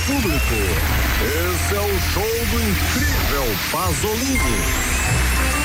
público. Esse é o show do incrível Pasolini.